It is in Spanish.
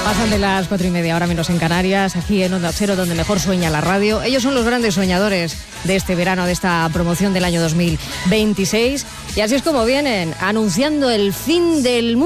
Pasan de las 4:30, ahora menos en Canarias, aquí en Onda Cero, donde mejor sueña la radio. Ellos son los grandes soñadores de este verano, de esta promoción del año 2026. Y así es como vienen, anunciando el fin del mundo.